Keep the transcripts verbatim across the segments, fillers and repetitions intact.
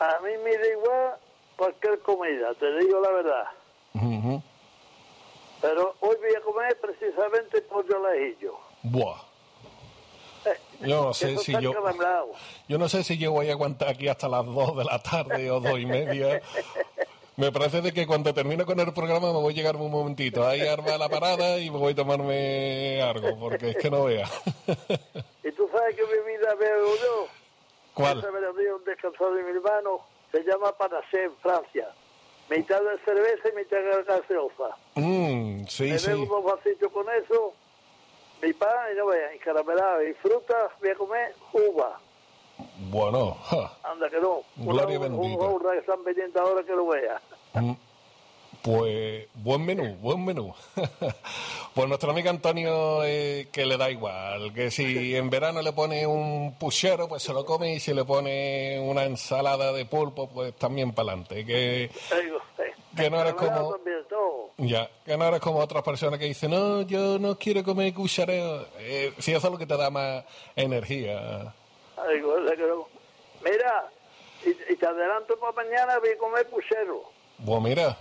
A mí me da igual cualquier comida, te digo la verdad. Uh-huh. Pero hoy voy a comer precisamente pollo al ajillo. Buah. Yo no sé si yo... Calambrado. Yo no sé si yo voy a aguantar aquí hasta las dos de la tarde o dos y media. Me parece de que cuando termine con el programa me voy a llegar un momentito ahí a armar la parada y me voy a tomarme algo, porque es que no vea. ¿Y tú sabes qué bebida bebo yo? ¿Cuál? Ese verano un descansado de mi hermano, se llama Panacé en Francia. Mitad de cerveza y mitad de gaseosa. Mm, sí, me sí. bebo unos vasitos con eso, mi pan y no veas, y caramelado y fruta, voy a comer uva. Bueno, ja. Anda que no. Gloria una, bendita. Un que están vendiendo ahora que lo vea. Mm. Pues buen menú, buen menú. Pues nuestro amigo Antonio, eh, que le da igual, que si en verano le pone un puchero, pues se lo come, y si le pone una ensalada de pulpo, pues también para adelante. Que, que no eres como... Ya, que no eres como otras personas que dicen, no, yo no quiero comer cuchareo. Eh, si eso es lo que te da más energía. Ay, cosa que no. Mira, y, y te adelanto para mañana, voy a comer puchero. Pues mira,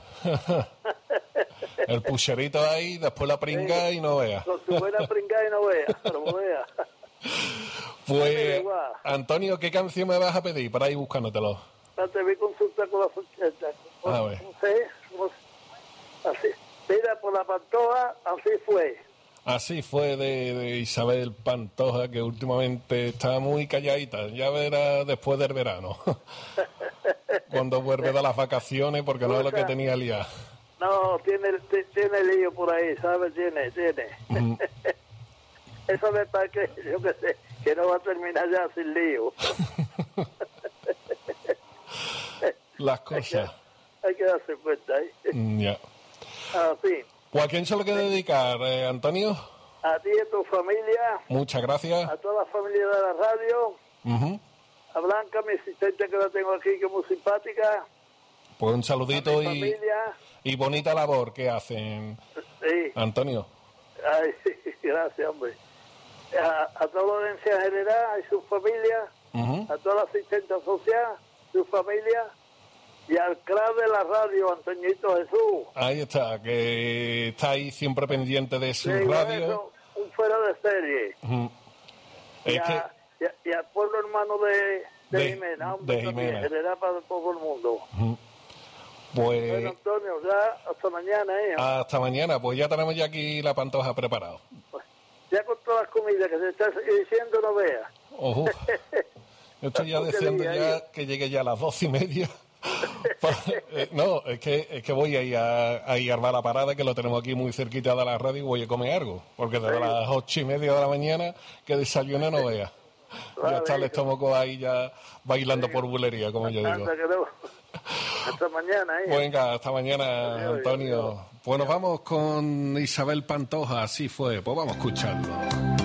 el pucherito ahí, después la pringa sí, y no veas. Con tu buena pringa y no veas, no veas. Pues, Antonio, ¿qué canción me vas a pedir para ir buscándotelo? Te voy a consultar con la fucheta. A ver. No sé, no sé. Así. Mira, por la Pantoja, así fue. Así fue de, de Isabel Pantoja, que últimamente está muy calladita. Ya verá después del verano. Cuando vuelve de las vacaciones, porque no es lo que tenía liado. No, tiene, tiene lío por ahí, ¿sabes? Tiene, tiene. Mm. Eso me parece que, yo que sé, que no va a terminar ya sin lío. Las cosas. Hay que, hay que darse cuenta ahí. Mm, ya. Ah, sí. ¿O a quién se lo quiere dedicar, eh, Antonio? A ti y a tu familia. Muchas gracias. A toda la familia de la radio. Uh-huh. A Blanca, mi asistente que la tengo aquí, que es muy simpática. Pues un saludito y, y bonita labor que hacen, sí. Antonio. Ay, gracias, hombre. A, a toda la audiencia general y su familia, uh-huh. A toda la asistente social, su familia, y al crack de la radio, Antoñito Jesús. Ahí está, que está ahí siempre pendiente de su sí, radio. Eso, un fuera de serie. Uh-huh. Y, es a, que... y, a, y al pueblo hermano de, de, de Jimena, hombre, de Jimena. También, general para todo el mundo. Uh-huh. Pues... Bueno, Antonio, ya hasta mañana, ¿eh? Hasta mañana, pues ya tenemos ya aquí la Pantoja preparada. Pues, ya con todas las comidas que se está diciendo, no veas. Uh-huh. Yo estoy ya deseando ya que llegue ya a las doce y media. No, es que es que voy a ir a, a ir a armar la parada, que lo tenemos aquí muy cerquita de la radio, y voy a comer algo, porque desde sí. las ocho y media de la mañana que desayuno no vea. Vale, ya está el estómago ahí ya bailando sí. por bulería, como yo digo. Hasta mañana, ¿eh? Venga, hasta mañana, adiós, Antonio. Adiós. Pues nos vamos con Isabel Pantoja, así fue, pues vamos escuchando.